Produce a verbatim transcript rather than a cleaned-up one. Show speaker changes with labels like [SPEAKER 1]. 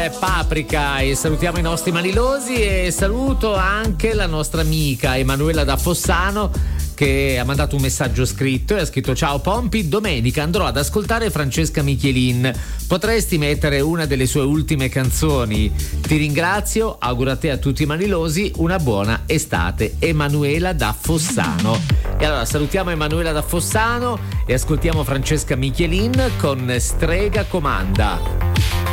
[SPEAKER 1] eh, Paprika, e salutiamo i nostri manilosi, e saluto anche la nostra amica Emanuela da Fossano, che ha mandato un messaggio scritto e ha scritto: ciao Pompi, domenica andrò ad ascoltare Francesca Michelin, potresti mettere una delle sue ultime canzoni? Ti ringrazio, auguro a te e a tutti i manilosi una buona estate. Emanuela da Fossano. E allora salutiamo Emanuela da Fossano e ascoltiamo Francesca Michelin con Strega Comanda.